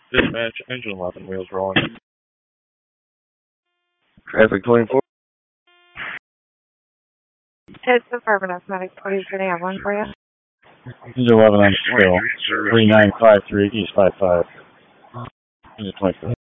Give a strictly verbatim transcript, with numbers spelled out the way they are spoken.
Dispatch, engine eleven, wheels rolling. Traffic twenty-four. It's affirmative, medic twenty, can I have one for you? Engine eleven on still. three nine five three East five five. Engine twenty-four.